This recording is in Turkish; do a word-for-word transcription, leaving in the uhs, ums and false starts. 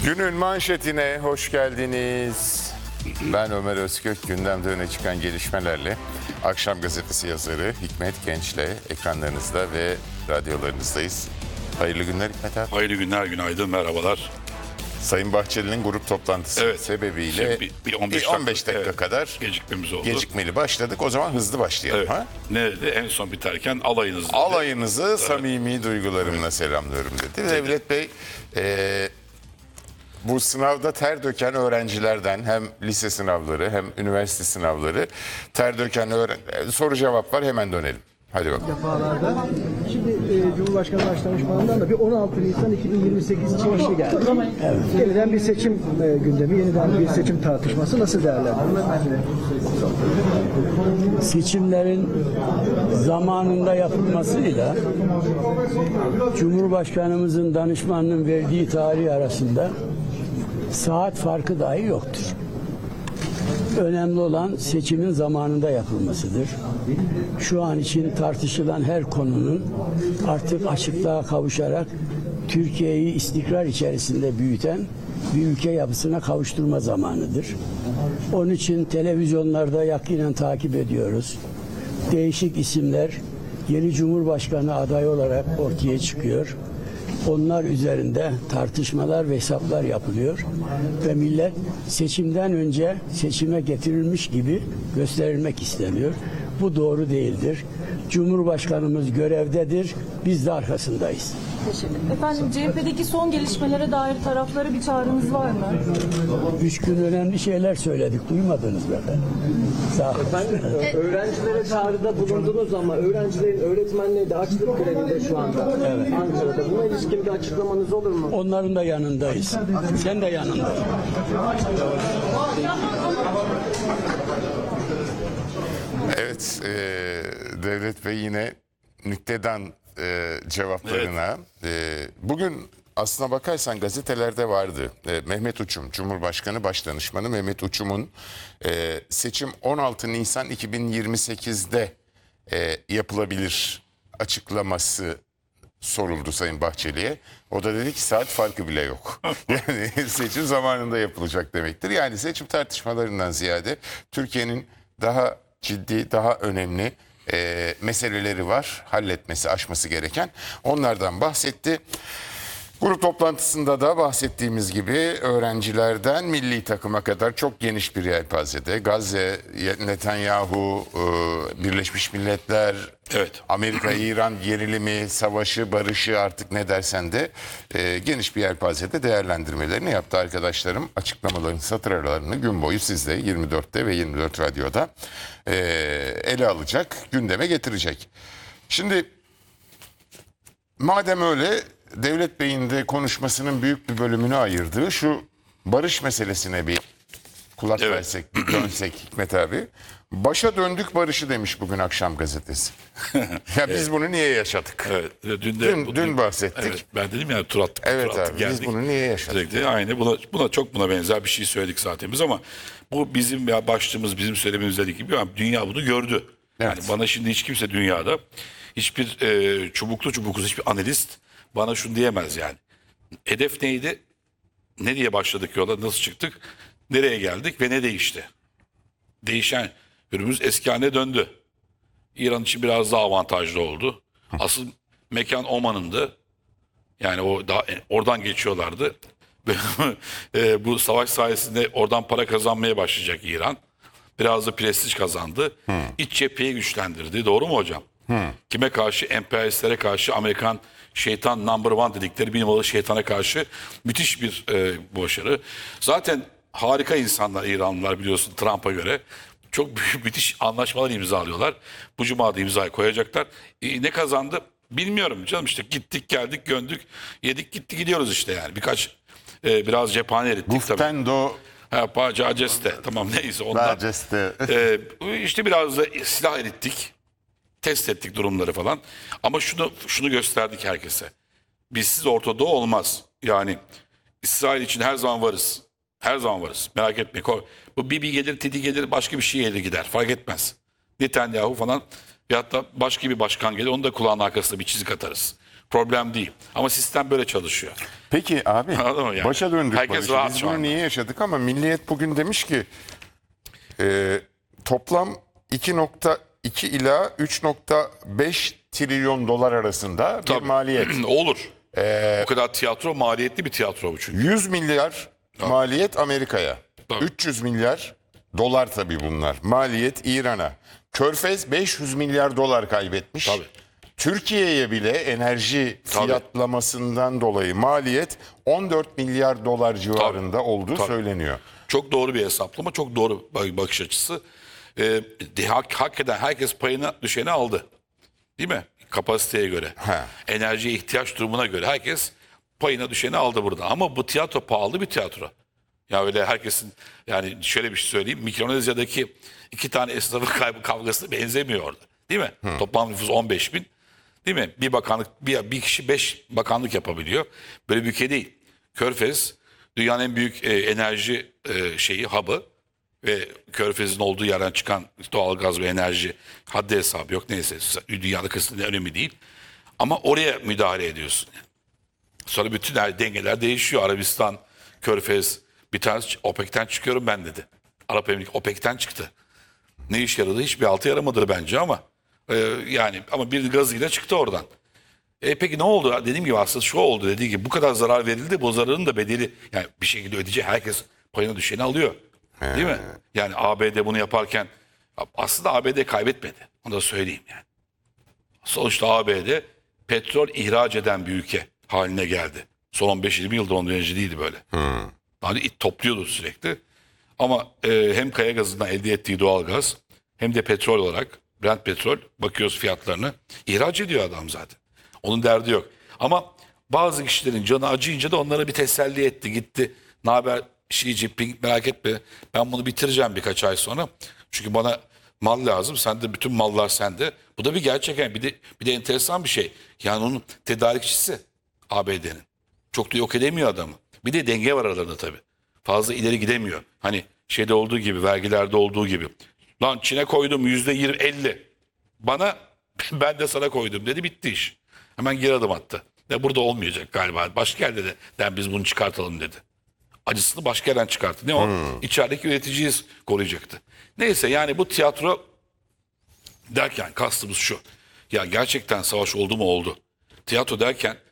Günün manşetine hoş geldiniz. Ben Ömer Özkök. Gündemde öne çıkan gelişmelerle Akşam Gazetesi yazarı Hikmet Genç'le ekranlarınızda ve radyolarınızdayız. Hayırlı günler Hikmet abi. Hayırlı günler, günaydın, merhabalar. Sayın Bahçeli'nin grup toplantısı Evet. sebebiyle Şimdi bir, bir on beş bir on beş dakika, dakika evet, kadar gecikmemiz oldu. gecikmeli başladık. O zaman hızlı başlayalım. Evet. Ha? Ne dedi? En son biterken alayınız dedi. Alayınızı evet. samimi duygularımla evet. selamlıyorum dedi. Devlet Bey e, bu sınavda ter döken öğrencilerden hem lise sınavları hem üniversite sınavları ter döken öğren soru cevap var, hemen dönelim. Hadi bakalım. Defalarda. Şimdi e, Cumhurbaşkanı Başdanışmanı'ndan da bir on altı Nisan iki bin yirmi sekiz çıkışı geldi. Evet. Yeniden bir seçim e, gündemi, yeniden bir seçim tartışması nasıl değerlendirilir? Seçimlerin zamanında yapılmasıyla Cumhurbaşkanımızın danışmanının verdiği tarih arasında saat farkı dahi yoktur. Önemli olan seçimin zamanında yapılmasıdır. Şu an için tartışılan her konunun artık açıklığa kavuşarak Türkiye'yi istikrar içerisinde büyüten bir ülke yapısına kavuşturma zamanıdır. Onun için televizyonlarda yakinen takip ediyoruz. Değişik isimler yeni Cumhurbaşkanı adayı olarak ortaya çıkıyor. Onlar üzerinde tartışmalar ve hesaplar yapılıyor ve millet seçimden önce seçime getirilmiş gibi gösterilmek isteniyor. Bu doğru değildir. Cumhurbaşkanımız görevdedir, biz de arkasındayız. Teşekkür. Efendim, C H P'deki son gelişmelere dair taraflara bir çağrınız var mı? Üç gün önemli şeyler söyledik, duymadınız mı efendim? Sağ olun. Efendim, öğrencilere çağrıda bulundunuz ama öğrencilerin öğretmenleri de açlık grevinde şu anda. Evet. Ankara'da. Buna ilişkin bir açıklamanız olur mu? Onların da yanındayız. Sen de yanındayız. Evet, e, Devlet Bey yine nüktedan e, cevaplarına. Evet. E, bugün aslına bakarsan gazetelerde vardı. E, Mehmet Uçum, Cumhurbaşkanı Başdanışmanı Mehmet Uçum'un e, seçim on altı Nisan iki bin yirmi sekiz'de e, yapılabilir açıklaması soruldu Sayın Bahçeli'ye. O da dedi ki saat farkı bile yok. Yani seçim zamanında yapılacak demektir. Yani seçim tartışmalarından ziyade Türkiye'nin daha ciddi, daha önemli e, meseleleri var. Halletmesi, aşması gereken. Onlardan bahsetti. Grup toplantısında da bahsettiğimiz gibi öğrencilerden milli takıma kadar çok geniş bir yelpazede. Gazze, Netanyahu, Birleşmiş Milletler, evet. Amerika, İran gerilimi, savaşı, barışı, artık ne dersen de geniş bir yelpazede değerlendirmelerini yaptı arkadaşlarım. Açıklamaların satır aralarını gün boyu sizde yirmi dört'te ve yirmi dört Radyo'da ele alacak, gündeme getirecek. Şimdi madem öyle, Devlet Bey'in de konuşmasının büyük bir bölümünü ayırdığı şu barış meselesine bir kulak evet. versek, bir dönsek Hikmet abi. Başa döndük barışı demiş bugün Akşam Gazetesi. Ya biz evet. bunu niye yaşadık? Evet. Dün, de, dün, dün bahsettik. Evet, ben dedim ya tur attık. Evet tur attık, abi geldik. biz bunu niye yaşadık? Sürekli aynı buna, buna çok buna benzer bir şey söyledik zaten biz, ama bu bizim ya başlığımız, bizim söylememiz dediği gibi dünya bunu gördü. Evet. Yani bana şimdi hiç kimse dünyada hiçbir e, çubuklu çubuksuz hiçbir analist bana şunu diyemez yani. Hedef neydi? Ne diye başladık yola? Nasıl çıktık? Nereye geldik ve ne değişti? Değişen ürünümüz eski haline döndü. İran için biraz daha avantajlı oldu. Asıl mekan Oman'ındı. Yani o daha, oradan geçiyorlardı. Bu savaş sayesinde oradan para kazanmaya başlayacak İran. Biraz da prestij kazandı. Hmm. İç cepheyi güçlendirdi. Doğru mu hocam? Hmm. Kime karşı? Emperyalistlere karşı, Amerikan şeytan number one dedikleri bir numaralı şeytana karşı müthiş bir e, başarı. Zaten harika insanlar İranlılar, biliyorsun, Trump'a göre. Çok büyük, müthiş anlaşmalar imzalıyorlar. Bu cuma da imzayı koyacaklar. E, ne kazandı? Bilmiyorum canım, işte gittik geldik göndük yedik gitti gidiyoruz işte yani. Birkaç e, biraz cephane erittik tabii. Guftendo. Ha, Pacaceste, tamam neyse onlar. e, işte biraz da silah erittik. Test ettik durumları falan. Ama şunu şunu gösterdik herkese. Bizsiz Orta Doğu olmaz. Yani İsrail için her zaman varız. Her zaman varız. Merak etmeyin. Bu Bibi gelir, Titi gelir, başka bir şey gelir gider. Fark etmez. Netanyahu falan, ve hatta başka bir başkan gelir, onu da kulağın arkasına bir çizik atarız. Problem değil. Ama sistem böyle çalışıyor. Peki. Peki abi Anladın mı yani? başa döndük Herkes Barış. rahat Biz şu bunu anda. niye yaşadık ama Milliyet bugün demiş ki e, toplam iki nokta iki ila üç nokta beş trilyon dolar arasında bir Tabii. maliyet. Olur. Ee, O kadar tiyatro maliyetli bir tiyatro bu çünkü. yüz milyar maliyet Amerika'ya. Tabii. üç yüz milyar dolar tabii bunlar. Maliyet İran'a. Körfez beş yüz milyar dolar kaybetmiş. Tabii. Türkiye'ye bile enerji Tabii. fiyatlamasından dolayı maliyet on dört milyar dolar civarında olduğu Tabii. söyleniyor. Çok doğru bir hesaplama, çok doğru bak- bakış açısı. Ee, de- hak, hakikaten herkes payına düşeni aldı. Değil mi? Kapasiteye göre. He. Enerjiye ihtiyaç durumuna göre herkes payına düşeni aldı burada. Ama bu tiyatro pahalı bir tiyatro. Ya öyle herkesin, yani şöyle bir şey söyleyeyim. Mikronezya'daki iki tane esnafın kaybı kavgası benzemiyor orada. Değil mi? Toplam nüfus on beş bin. Değil mi? Bir bakanlık, bir, bir kişi beş bakanlık yapabiliyor. Böyle bir ülke değil. Körfez dünyanın en büyük e, enerji e, şeyi, hub'ı ve Körfez'in olduğu yerden çıkan doğalgaz ve enerji haddi hesabı yok. Neyse, dünyada kısmında önemli değil. Ama oraya müdahale ediyorsun. Sonra bütün her dengeler değişiyor. Arabistan, Körfez, bir tanesi OPEC'ten çıkıyorum ben dedi. Arap Emirlikleri OPEC'ten çıktı. Ne iş yaradı? Hiçbir altı yaramadı bence ama e, yani ama bir gazıyla çıktı oradan. E peki ne oldu? Dediğim gibi aslında şu oldu, dediği gibi bu kadar zarar verildi. Bu zararın da bedeli, yani bir şekilde ödeyecek, herkes payına düşeni alıyor. Değil mi? Yani A B D bunu yaparken aslında A B D kaybetmedi. Onu da söyleyeyim yani. Sonuçta A B D petrol ihraç eden bir ülke haline geldi. Son on beş yirmi yıldır ondan önce değildi böyle. Hani it topluyordu sürekli. Ama e, hem kaya gazından elde ettiği doğalgaz hem de petrol olarak Brent petrol, bakıyoruz fiyatlarını, ihraç ediyor adam zaten. Onun derdi yok. Ama bazı kişilerin canı acıyınca da onlara bir teselli etti, gitti. Ne haber Xi Jinping, merak etme, ben bunu bitireceğim birkaç ay sonra. Çünkü bana mal lazım, sende bütün mallar sende. Bu da bir gerçek. Yani bir de bir de enteresan bir şey. Yani onun tedarikçisi A B D'nin. Çok da yok edemiyor adamı. Bir de denge var aralarında tabii. Fazla ileri gidemiyor. Hani şeyde olduğu gibi, vergilerde olduğu gibi. Lan Çin'e koydum yüzde yirmi elli. Bana, ben de sana koydum dedi, bitti iş. Hemen geri adım attı. Ya burada olmayacak galiba. Başka yerde de den biz bunu çıkartalım dedi. Acısını başka yerden çıkarttı. Ne o? İçerideki üreticiyi koruyacaktı. Neyse, yani bu tiyatro derken kastımız şu. Ya gerçekten savaş oldu mu oldu. Tiyatro derken